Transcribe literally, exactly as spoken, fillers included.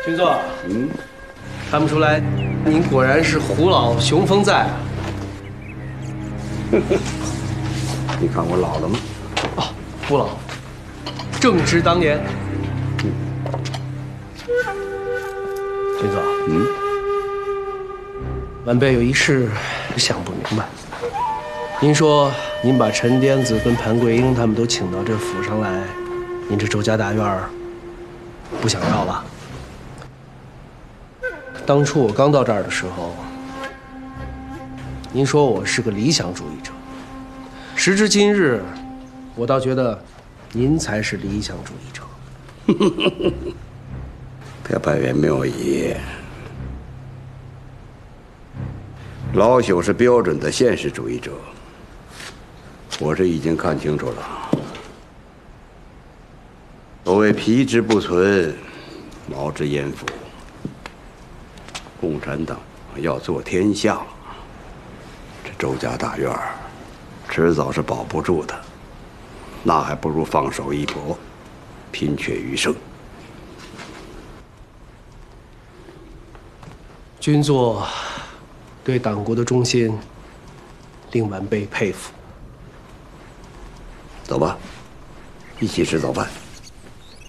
军座， 嗯， 看不出来，您果然是虎老雄风在啊。 你看我老了吗？ 哦，不老，正值当年。 嗯， 军座， 嗯， 晚辈有一事想不明白。您说您把陈颠子跟潘桂英他们都请到这府上来，您这周家大院不想要了？当初我刚到这儿的时候，您说我是个理想主义者。时至今日，我倒觉得您才是理想主义者。 别拜元妙义，老朽是标准的现实主义者。我是已经看清楚了，所谓皮之不存，毛之焉附。共产党要做天下，这周家大院儿迟早是保不住的，那还不如放手一搏，拼却余生。 军座对党国的忠心，令晚辈佩服。 走吧，一起吃早饭。